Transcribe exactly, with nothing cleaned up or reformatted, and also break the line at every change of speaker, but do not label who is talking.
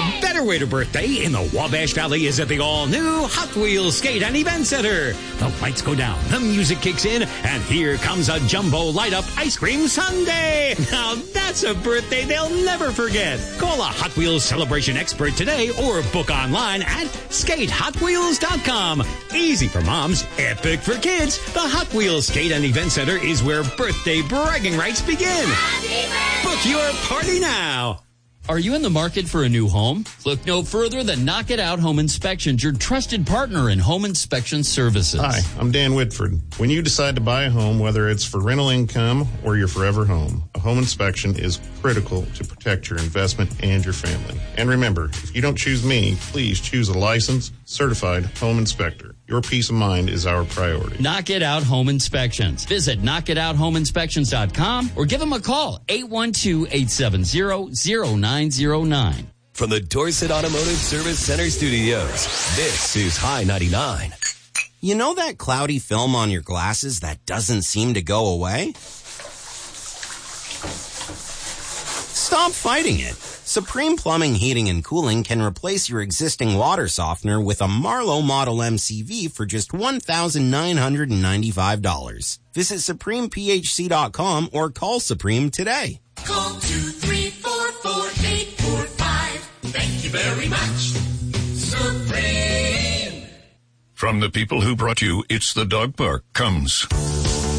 A better way to birthday in the Wabash Valley is at the all-new Hot Wheels Skate and Event Center. The lights go down, the music kicks in, and here comes a jumbo light-up ice cream sundae. Now that's a birthday they'll never forget. Call a Hot Wheels celebration expert today or book online at skate hot wheels dot com. Easy for moms, epic for kids. The Hot Wheels Skate and Event Center is where birthday bragging rights begin. Book your party now.
Are you in the market for a new home? Look no further than Knock It Out Home Inspections, your trusted partner in home inspection services.
Hi, I'm Dan Whitford. When you decide to buy a home, whether it's for rental income or your forever home, a home inspection is critical to protect your investment and your family. And remember, if you don't choose me, please choose a licensed, certified home inspector. Your peace of mind is our priority.
Knock It Out Home Inspections. Visit knock it out home inspections dot com or give them a call, eight one two, eight seven zero, zero nine zero nine.
From the Dorset Automotive Service Center studios, this is High ninety-nine.
You know that cloudy film on your glasses that doesn't seem to go away? Stop fighting it. Supreme Plumbing, Heating, and Cooling can replace your existing water softener with a Marlowe Model M C V for just one thousand nine hundred ninety-five dollars. Visit Supreme P H C dot com or call Supreme today.
Call two three four four eight four five. Thank you very much. Supreme.
From the people who brought you It's the Dog Park comes